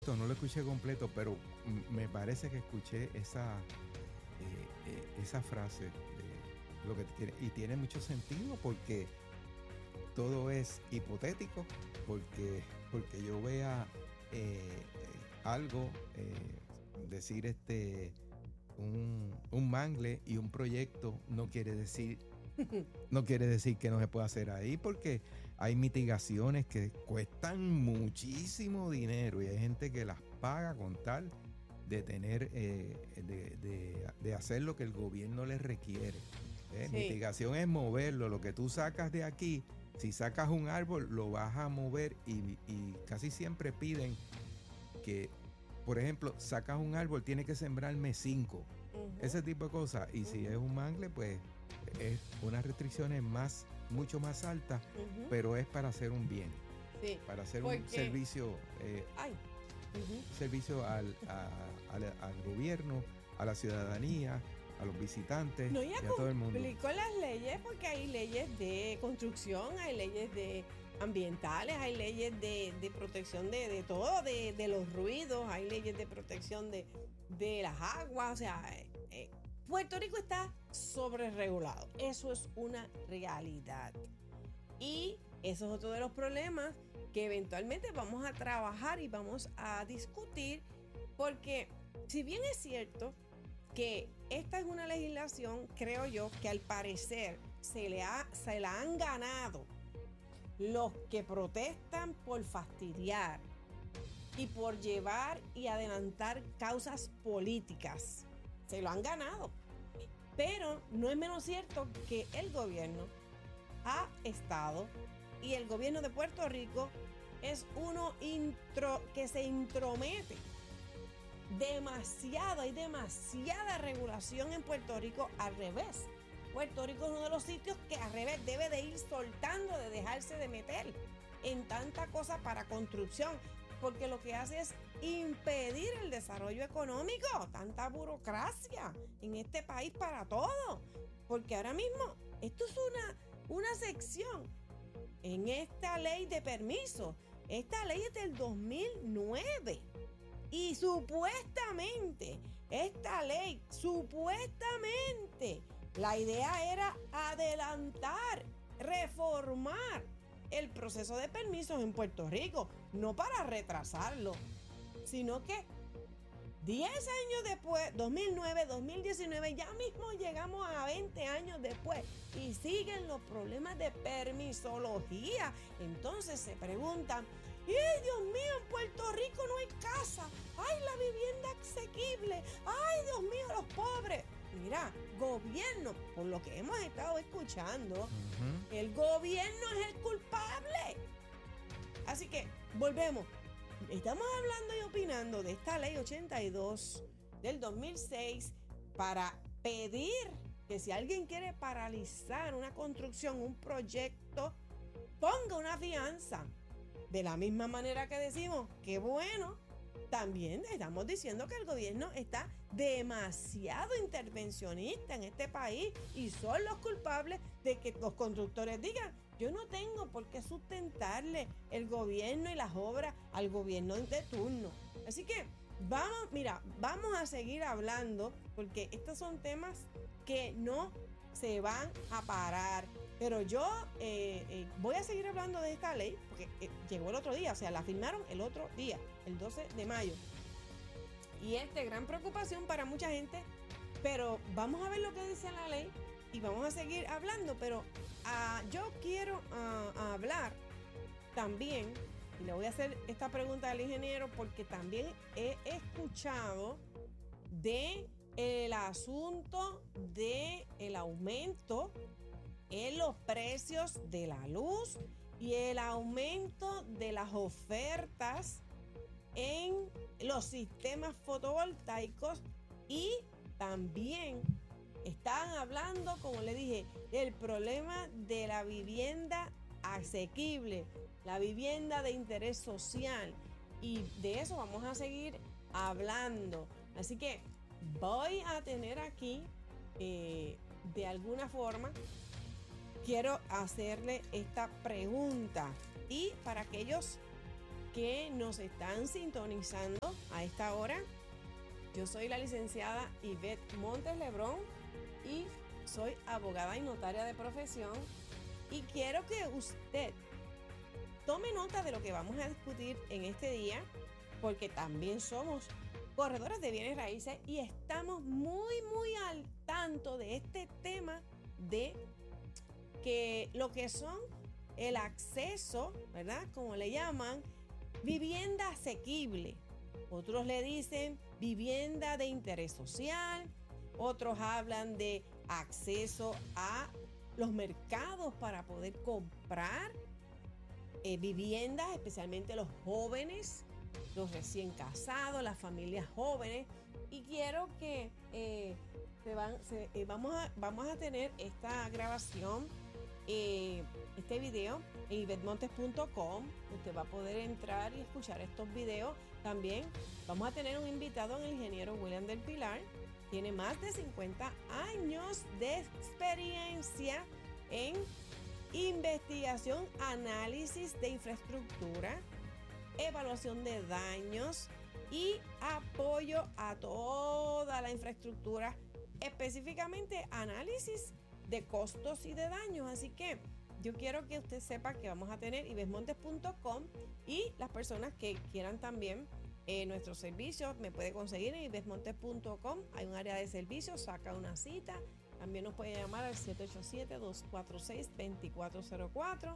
No lo escuché completo, pero me parece que escuché esa frase de lo que tiene, y tiene mucho sentido porque todo es hipotético, porque yo vea algo, decir un mangle y un proyecto no quiere decir que no se pueda hacer ahí, porque hay mitigaciones que cuestan muchísimo dinero y hay gente que las paga con tal de tener, de hacer lo que el gobierno les requiere. Sí, Mitigación es moverlo, lo que tú sacas de aquí. Si sacas un árbol, lo vas a mover y casi siempre piden que, por ejemplo, sacas un árbol, tiene que sembrarme 5. ujú, Ese tipo de cosas. Y si es ujú, un mangle, pues es unas restricciones mucho más altas, ujú, pero es para hacer un bien, sí, para hacer un porque, servicio, ay, ujú. al gobierno, a la ciudadanía, a los visitantes No, ella y a todo el mundo. complicó las leyes porque hay leyes de construcción, hay leyes de ambientales, hay leyes de protección de todo, de los ruidos, hay leyes de protección de las aguas, o sea, Puerto Rico está sobreregulado, eso es una realidad. Y eso es otro de los problemas que eventualmente vamos a trabajar y vamos a discutir, porque si bien es cierto que esta es una legislación, creo yo, que al parecer se la han ganado los que protestan por fastidiar y por llevar y adelantar causas políticas. Se lo han ganado. Pero no es menos cierto que el gobierno ha estado y el gobierno de Puerto Rico es uno que se intromete demasiado, hay demasiada regulación en Puerto Rico al revés. Puerto Rico es uno de los sitios que al revés debe de ir soltando, de dejarse de meter en tanta cosa para construcción, porque lo que hace es impedir el desarrollo económico, tanta burocracia en este país para todo, porque ahora mismo esto es una sección en esta ley de permisos. Esta ley es del 2009. Y supuestamente, esta ley, supuestamente, la idea era adelantar, reformar el proceso de permisos en Puerto Rico, no para retrasarlo, sino que 10 años después, 2009, 2019, ya mismo llegamos a 20 años después y siguen los problemas de permisología. Entonces se preguntan, ¡ay, Dios mío, en Puerto Rico no hay casa! ¡Ay, la vivienda asequible! ¡Ay, Dios mío, los pobres! Mira, gobierno, por lo que hemos estado escuchando, Ujú. el gobierno es el culpable. Así que volvemos. Estamos hablando y opinando de esta ley 82 del 2006 para pedir que si alguien quiere paralizar una construcción, un proyecto, ponga una fianza. De la misma manera que decimos, qué bueno, también estamos diciendo que el gobierno está demasiado intervencionista en este país y son los culpables de que los constructores digan, yo no tengo por qué sustentarle el gobierno y las obras al gobierno de turno. Así que vamos a seguir hablando porque estos son temas que no se van a parar. Pero yo voy a seguir hablando de esta ley porque llegó el otro día, o sea, la firmaron el otro día, el 12 de mayo. Y es de gran preocupación para mucha gente, pero vamos a ver lo que dice la ley y vamos a seguir hablando. Pero yo quiero hablar también, y le voy a hacer esta pregunta al ingeniero porque también he escuchado de el asunto de el aumento en los precios de la luz y el aumento de las ofertas en los sistemas fotovoltaicos y también están hablando, como le dije, del problema de la vivienda asequible, la vivienda de interés social y de eso vamos a seguir hablando. Así que voy a tener aquí de alguna forma quiero hacerle esta pregunta y para aquellos que nos están sintonizando a esta hora. Yo soy la licenciada Ivette Montes Lebrón y soy abogada y notaria de profesión. Y quiero que usted tome nota de lo que vamos a discutir en este día, porque también somos corredores de bienes raíces y estamos muy al tanto de este tema de que lo que son el acceso, ¿verdad? Como le llaman, vivienda asequible. Otros le dicen vivienda de interés social, otros hablan de acceso a los mercados para poder comprar viviendas, especialmente los jóvenes, los recién casados, las familias jóvenes. Y quiero que vamos a tener esta grabación, este video en ivetmontes.com. Usted va a poder entrar y escuchar estos videos. También vamos a tener un invitado, el ingeniero William del Pilar. Tiene más de 50 años de experiencia en investigación, análisis de infraestructura, evaluación de daños y apoyo a toda la infraestructura, específicamente análisis de costos y de daños. Así que yo quiero que usted sepa que vamos a tener ivetmontes.com, y las personas que quieran también nuestros servicios me puede conseguir en ivetmontes.com. Hay un área de servicios, saca una cita. También nos puede llamar al 787-246-2404,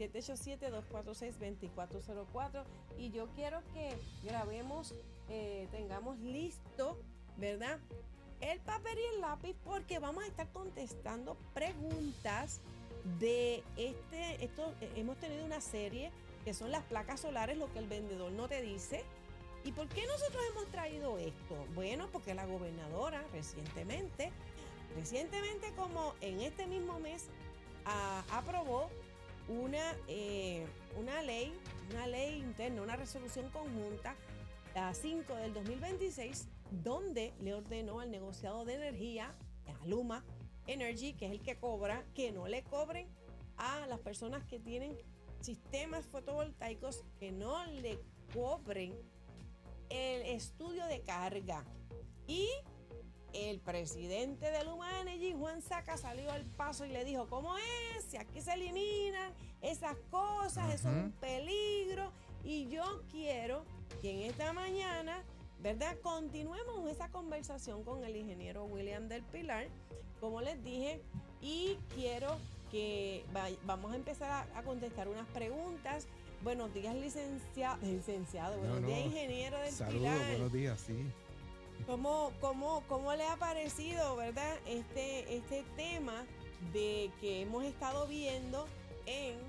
787-246-2404. Y yo quiero que grabemos, tengamos listo, ¿verdad?, el papel y el lápiz, porque vamos a estar contestando preguntas de esto. Hemos tenido una serie que son las placas solares, lo que el vendedor no te dice. ¿Y por qué nosotros hemos traído esto? Bueno, porque la gobernadora recientemente, como en este mismo mes, aprobó una ley interna, una resolución conjunta, la 5 del 2026, donde le ordenó al negociado de energía, a Luma Energy, que es el que cobra, que no le cobren a las personas que tienen sistemas fotovoltaicos, que no le cobren el estudio de carga. Y el presidente de Luma Energy, Juan Saca, salió al paso y le dijo: ¿cómo es? Si aquí se eliminan esas cosas, eso es un peligro. Y yo quiero que en esta mañana, ¿verdad?, continuemos esa conversación con el ingeniero William del Pilar, como les dije, y quiero que vamos a empezar a contestar unas preguntas. Buenos días, licenciado. Buenos días, ingeniero del Pilar. Saludos, buenos días, sí. ¿Cómo le ha parecido, verdad, este tema de que hemos estado viendo en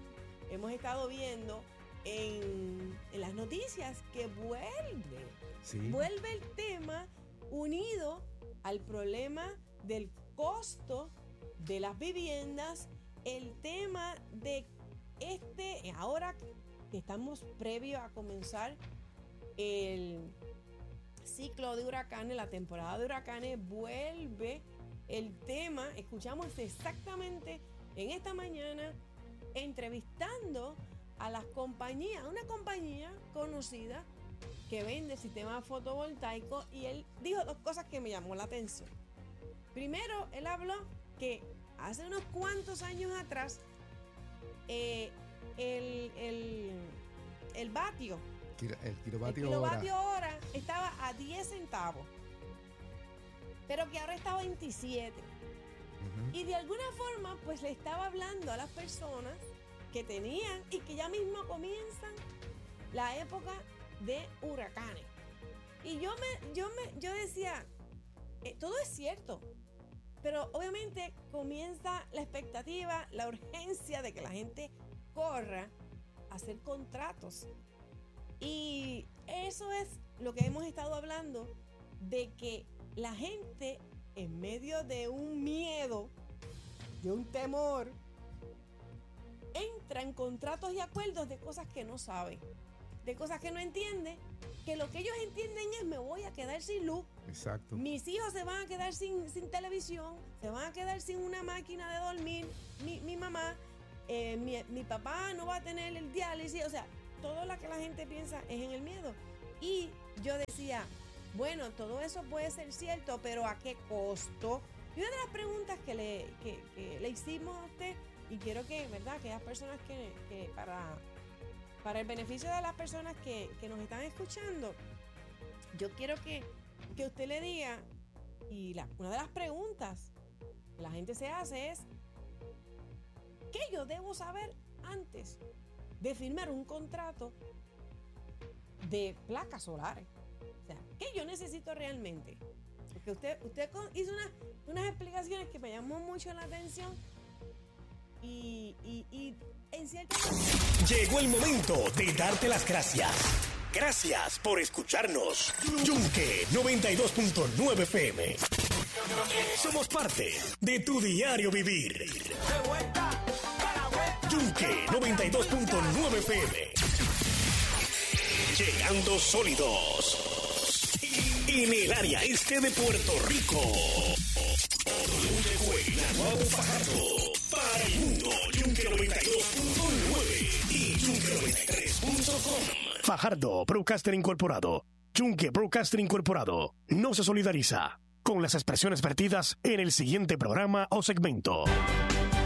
las noticias, que vuelve el tema unido al problema del costo de las viviendas, el tema de ahora que estamos previo a comenzar el ciclo de huracanes, la temporada de huracanes, vuelve el tema. Escuchamos exactamente en esta mañana entrevistando a una compañía conocida que vende sistemas fotovoltaicos, y él dijo dos cosas que me llamó la atención. Primero, él habló que hace unos cuantos años atrás el kilovatio hora estaba a 10 centavos, pero que ahora está a 27. Y de alguna forma, pues le estaba hablando a las personas que tenían y que ya mismo comienzan la época de huracanes. Y yo decía, todo es cierto, pero obviamente comienza la expectativa, la urgencia de que la gente corra a hacer contratos. Y eso es lo que hemos estado hablando, de que la gente, en medio de un miedo, de un temor, entra en contratos y acuerdos de cosas que no saben, de cosas que no entienden, que lo que ellos entienden es: me voy a quedar sin luz. Exacto. Mis hijos se van a quedar sin televisión, se van a quedar sin una máquina de dormir, mi mamá, mi papá no va a tener el diálisis. O sea, todo lo que la gente piensa es en el miedo. Y yo decía, bueno, todo eso puede ser cierto, pero ¿a qué costo? Y una de las preguntas que le hicimos a usted, y quiero que, ¿verdad?, aquellas personas que para el beneficio de las personas que nos están escuchando, yo quiero que usted le diga, y una de las preguntas que la gente se hace es, ¿qué yo debo saber antes de firmar un contrato de placas solares? O sea, ¿qué yo necesito realmente? Porque usted hizo unas explicaciones que me llamó mucho la atención y en cierta manera... Llegó el momento de darte las gracias. Gracias por escucharnos. Yunque 92.9 FM. Somos parte de tu diario vivir. Yunque 92.9 FM. Llegando sólidos. En el área este de Puerto Rico. Donde juega Nuevo Fajardo. Para el mundo, Yunque 92.9 y Yunque93.com. Fajardo Broadcaster Incorporado. Yunque Broadcaster Incorporado no se solidariza con las expresiones vertidas en el siguiente programa o segmento.